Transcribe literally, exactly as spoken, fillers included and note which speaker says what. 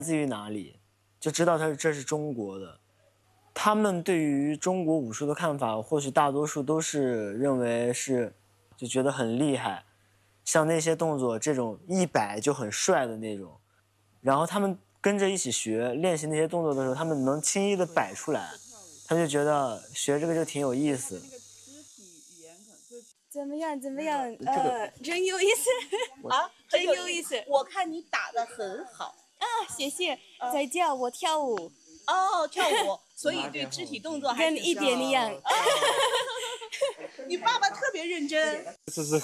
Speaker 1: 自于哪里，就知道它是这是中国的。他们对于中国武术的看法，或许大多数都是认为是，就觉得很厉害，像那些动作这种一摆就很帅的那种。然后他们跟着一起学练习那些动作的时候，他们能轻易的摆出来，他们就觉得学这个就挺有意思。
Speaker 2: 怎么样？怎么样？呃，真有意思
Speaker 3: 啊，
Speaker 2: 真有意思。
Speaker 3: 我看你打得很好
Speaker 2: 啊，谢谢。在教我跳舞。
Speaker 3: 哦，跳舞，所以对肢体动作还是
Speaker 2: 跟一点一样。
Speaker 3: 你爸爸特别认真。
Speaker 1: 这是